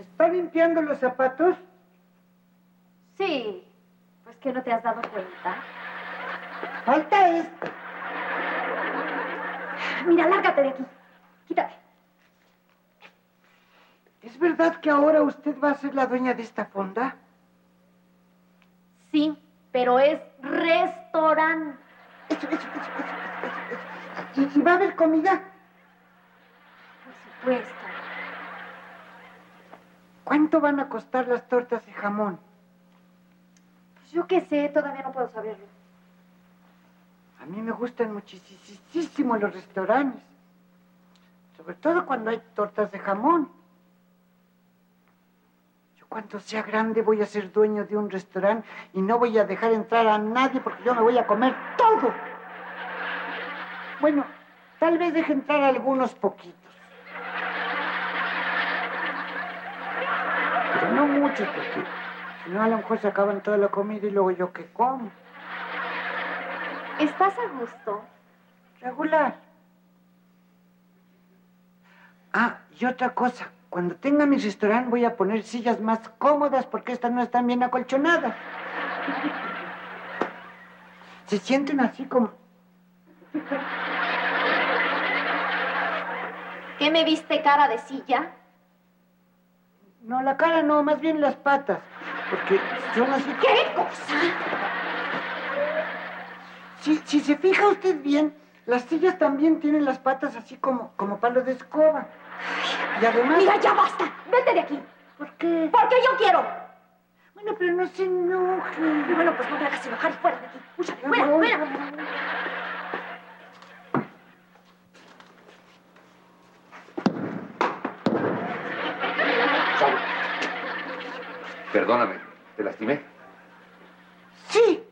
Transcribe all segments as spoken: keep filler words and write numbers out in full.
¿Está limpiando los zapatos? Sí. Pues que no te has dado cuenta. Falta esto. Mira, lárgate de aquí. Quítate. ¿Es verdad que ahora usted va a ser la dueña de esta fonda? Sí, pero es restaurante. Eso, eso, eso, eso, eso. ¿Y, y va a haber comida? Por supuesto. ¿Cuánto van a costar las tortas de jamón? Pues yo qué sé, todavía no puedo saberlo. A mí me gustan muchísimo los restaurantes. Sobre todo cuando hay tortas de jamón. Yo cuando sea grande voy a ser dueño de un restaurante y no voy a dejar entrar a nadie porque yo me voy a comer todo. Bueno, tal vez deje entrar a algunos poquitos. Pero no muchos porque si no a lo mejor se acaban toda la comida y luego yo qué como. ¿Estás a gusto? Regular. Ah, y otra cosa. Cuando tenga mi restaurante voy a poner sillas más cómodas porque estas no están bien acolchonadas. Se sienten así como... ¿Qué me viste cara de silla? No, la cara no, más bien las patas. Porque son así... ¿Qué cosa? Si, si se fija usted bien, las sillas también tienen las patas así como, como palos de escoba. Y además... Mira, ya basta. Vete de aquí. ¿Por qué? Porque yo quiero. Bueno, pero no se enoje. Y bueno, pues no me hagas enojar y fuera de aquí. Úchale, Ya fuera, voy. fuera. Saúl, perdóname, ¿te lastimé? Sí.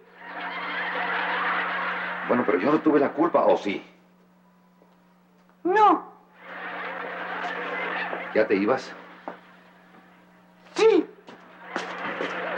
Bueno, pero yo no tuve la culpa, ¿o sí? No. ¿Ya te ibas?